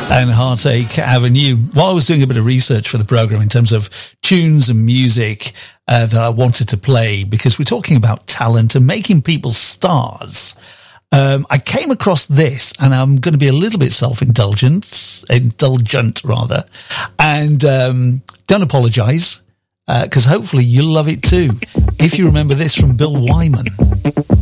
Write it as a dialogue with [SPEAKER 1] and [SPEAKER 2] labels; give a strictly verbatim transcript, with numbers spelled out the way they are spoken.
[SPEAKER 1] and Heartache Avenue. While I was doing a bit of research for the program in terms of tunes and music uh, that I wanted to play, because we're talking about talent and making people stars, um, I came across this, and I'm going to be a little bit self-indulgent, indulgent rather, and um, don't apologise, because uh, hopefully you'll love it too. If you remember this from Bill Wyman.